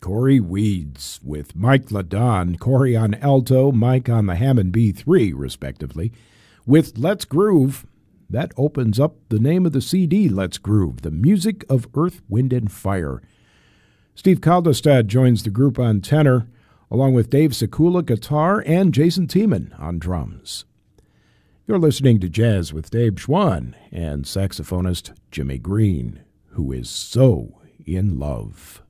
Corey Weeds with Mike LaDon, Corey on alto, Mike on the Hammond B3, respectively, with Let's Groove. That opens up the name of the CD, Let's Groove, the music of Earth, Wind, and Fire. Steve Kaldestad joins the group on tenor, along with Dave Sekula guitar and Jason Tiemann on drums. You're listening to Jazz with Dave Schwann and saxophonist Jimmy Green, who is so in love.